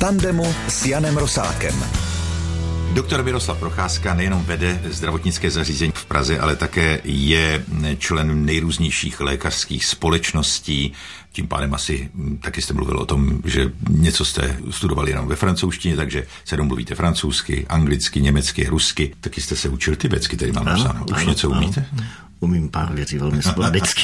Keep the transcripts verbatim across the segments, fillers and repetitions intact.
tandemu s Janem Rosákem. Doktor Miroslav Procházka nejenom vede zdravotnické zařízení v Praze, ale také je členem nejrůznějších lékařských společností. Tím pádem asi taky jste mluvil o tom, že něco jste studovali jenom ve francouzštině, takže se domluvíte francouzsky, anglicky, německy, rusky. Taky jste se učil tibetsky, tady mám napsáno. Už ano, něco ano. Umíte? Umím pár věcí velmi sporadicky.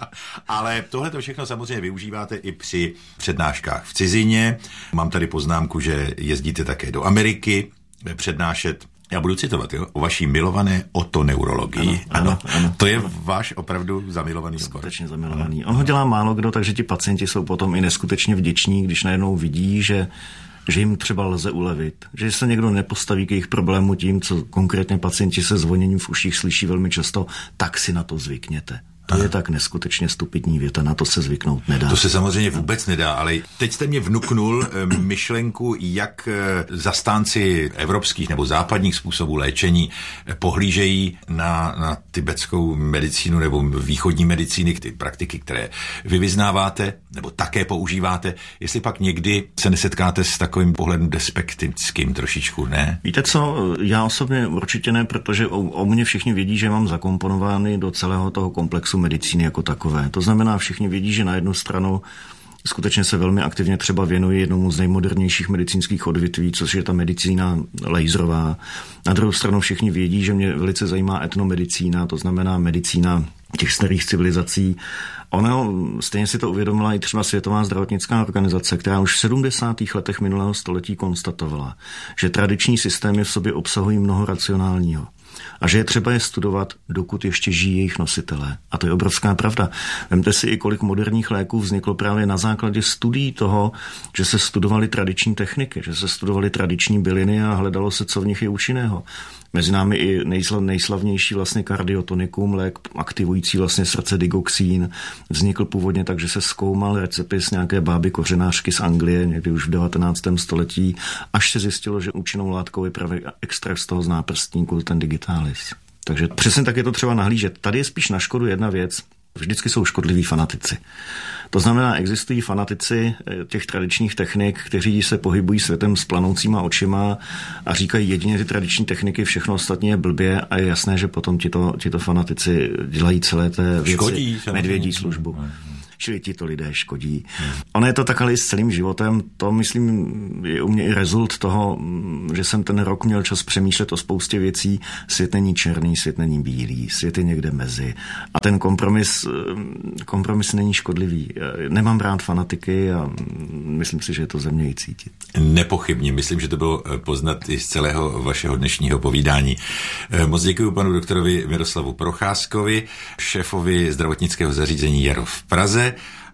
Ale tohle to všechno samozřejmě využíváte i při přednáškách v cizině. Mám tady poznámku, že jezdíte také do Ameriky přednášet. Já budu citovat, jo, o vaší milované otoneurologii. Ano, ano, ano. To je váš opravdu zamilovaný obor. Skutečně zamilovaný. Ano. On ho dělá málo kdo, takže ti pacienti jsou potom i neskutečně vděční, když najednou vidí, že že jim třeba lze ulevit, že se někdo nepostaví k jejich problému tím, co konkrétně pacienti se zvoněním v uších slyší velmi často, tak si na to zvykněte. To Aha. je tak neskutečně stupidní věta, na to se zvyknout nedá. To se samozřejmě vůbec nedá, ale teď jste mě vnuknul myšlenku, jak zastánci evropských nebo západních způsobů léčení pohlížejí na, na tibetskou medicínu nebo východní medicíny, ty praktiky, které vy vyznáváte nebo také používáte. Jestli pak někdy se nesetkáte s takovým pohledem despektickým trošičku, ne? Víte co, já osobně určitě ne, protože o, o mě všichni vědí, že mám zakomponovány do celého toho komplexu medicíny jako takové. To znamená, všichni vědí, že na jednu stranu skutečně se velmi aktivně třeba věnuji jednomu z nejmodernějších medicínských odvětví, což je ta medicína laserová. Na druhou stranu všichni vědí, že mě velice zajímá etnomedicína, to znamená medicína těch starých civilizací. Ono, stejně si to uvědomila i třeba Světová zdravotnická organizace, která už v sedmdesátých letech minulého století konstatovala, že tradiční systémy v sobě obsahují mnoho racionálního. A že je třeba je studovat, dokud ještě žijí jejich nositelé. A to je obrovská pravda. Vemte si i kolik moderních léků vzniklo právě na základě studií toho, že se studovaly tradiční techniky, že se studovaly tradiční byliny a hledalo se, co v nich je účinného. Mezi námi i nejsla, nejslavnější vlastně kardiotonikum, lék aktivující vlastně srdce digoxín, vznikl původně tak, že se zkoumal recepis nějaké báby kořenářky z Anglie někdy už v devatenáctém století, až se zjistilo, že účinnou látkou je právě extrakt z toho z náprstníku, ten digitalis. Takže přesně tak je to třeba nahlížet. Tady je spíš na škodu jedna věc. Vždycky jsou škodliví fanatici. To znamená, existují fanatici těch tradičních technik, kteří se pohybují světem s planoucíma očima a říkají jedině ty tradiční techniky, všechno ostatní je blbě a je jasné, že potom tito, tito fanatici dělají celé té věci škodí, medvědí službu. Čili tito lidé škodí. Hmm. Ono je to tak ale i s celým životem. To, myslím, je u mě i rezult toho, že jsem ten rok měl čas přemýšlet o spoustě věcí. Svět není černý, svět není bílý, svět je někde mezi. A ten kompromis, kompromis není škodlivý. Nemám rád fanatiky a myslím si, že je to ze mě i cítit. Nepochybně. Myslím, že to bylo poznat i z celého vašeho dnešního povídání. Moc děkuji panu doktorovi Miroslavu Procházkovi, šéfovi zdravotnického zařízení Jaro v Praze.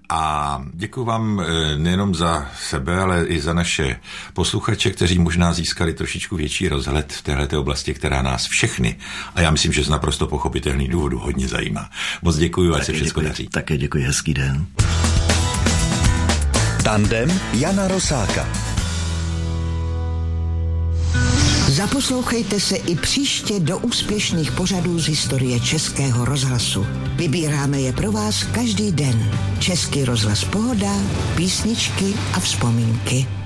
A děkuji vám nejenom za sebe, ale i za naše posluchače, kteří možná získali trošičku větší rozhled v téhleté oblasti, která nás všechny, a já myslím, že z naprosto pochopitelných důvodů hodně zajímá. Moc děkuji, ať se všechno daří. Také děkuji, hezký den. Tandem Jana Rosáka. Zaposlouchejte se i příště do úspěšných pořadů z historie Českého rozhlasu. Vybíráme je pro vás každý den. Český rozhlas Pohoda, písničky a vzpomínky.